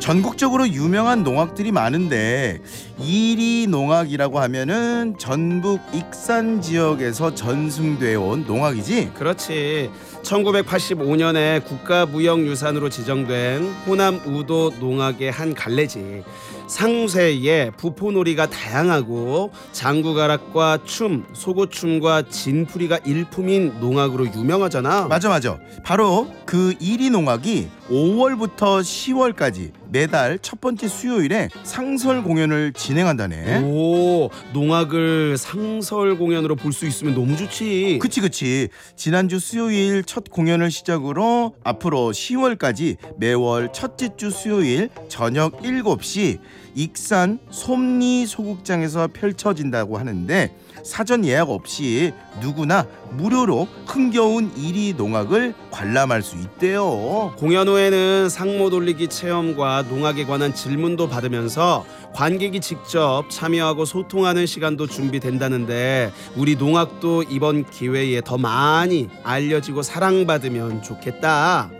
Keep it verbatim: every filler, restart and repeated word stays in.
전국적으로 유명한 농악들이 많은데 이리 농악이라고 하면은 전북 익산 지역에서 전승되어 온 농악이지? 그렇지. 천구백팔십오 년에 국가무형유산으로 지정된 호남 우도 농악의 한 갈래지. 상쇠에 부포놀이가 다양하고 장구가락과 춤, 소고춤과 진풀이가 일품인 농악으로 유명하잖아. 맞아 맞아. 바로 그 이리 농악이 오월부터 시월까지 매달 첫 번째 수요일에 상설 공연을 진행한다네. 오, 농악을 상설 공연으로 볼 수 있으면 너무 좋지. 그치 그치. 지난주 수요일 첫 공연을 시작으로 앞으로 시월까지 매월 첫째 주 수요일 저녁 일곱 시 익산 솜리 소극장에서 펼쳐진다고 하는데 사전 예약 없이 누구나 무료로 흥겨운 이리 농악을 관람할 수 있대요. 공연 후에는 상모 돌리기 체험과 농악에 관한 질문도 받으면서 관객이 직접 참여하고 소통하는 시간도 준비된다는데 우리 농악도 이번 기회에 더 많이 알려지고 사랑받으면 좋겠다.